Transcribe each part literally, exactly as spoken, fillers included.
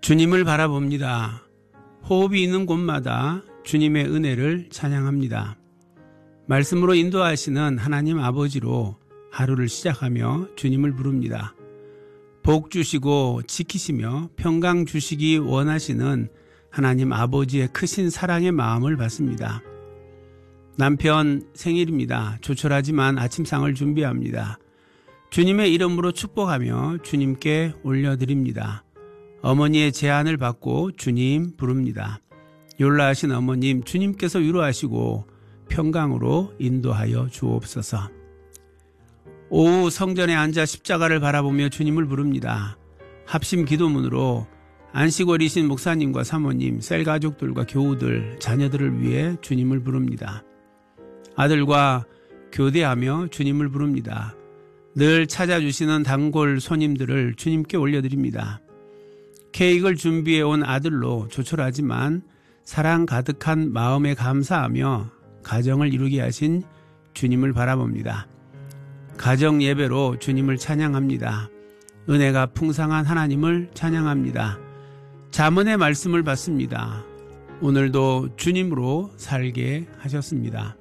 주님을 바라봅니다. 호흡이 있는 곳마다 주님의 은혜를 찬양합니다. 말씀으로 인도하시는 하나님 아버지로 하루를 시작하며 주님을 부릅니다. 복 주시고 지키시며 평강 주시기 원하시는 하나님 아버지의 크신 사랑의 마음을 받습니다. 남편 생일입니다. 조촐하지만 아침상을 준비합니다. 주님의 이름으로 축복하며 주님께 올려드립니다. 어머니의 제안을 받고 주님 부릅니다. yor라하신 어머님, 주님께서 위로하시고 평강으로 인도하여 주옵소서. 오후 성전에 앉아 십자가를 바라보며 주님을 부릅니다. 합심 기도문으로 안식월이신 목사님과 사모님, 셀 가족들과 교우들, 자녀들을 위해 주님을 부릅니다. 아들과 교대하며 주님을 부릅니다. 늘 찾아주시는 단골 손님들을 주님께 올려드립니다. 케이크를 준비해 온 아들로 조촐하지만 사랑 가득한 마음에 감사하며 가정을 이루게 하신 주님을 바라봅니다. 가정 예배로 주님을 찬양합니다. 은혜가 풍성한 하나님을 찬양합니다. 잠언의 말씀을 받습니다. 오늘도 주님으로 살게 하셨습니다.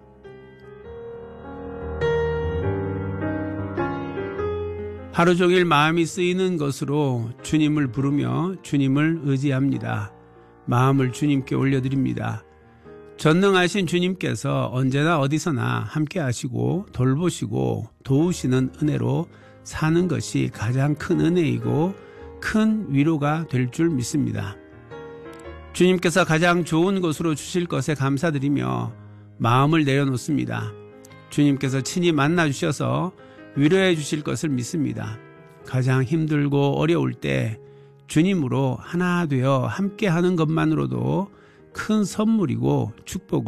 하루 종일 마음이 쓰이는 것으로 주님을 부르며 주님을 의지합니다. 마음을 주님께 올려드립니다. 전능하신 주님께서 언제나 어디서나 함께 하시고 돌보시고 도우시는 은혜로 사는 것이 가장 큰 은혜이고 큰 위로가 될 줄 믿습니다. 주님께서 가장 좋은 것으로 주실 것에 감사드리며 마음을 내려놓습니다. 주님께서 친히 만나주셔서 위로해 주실 것을 믿습니다. 가장 힘들고 어려울 때 주님으로 하나 되어 함께하는 것만으로도 큰 선물이고 축복을